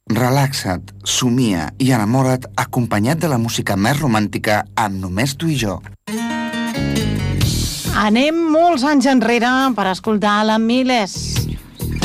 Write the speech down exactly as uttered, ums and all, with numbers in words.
Relaxa't, somia i enamora't acompanyat de la música més romàntica amb Només tu i jo. Anem molts anys enrere per escoltar la Miles.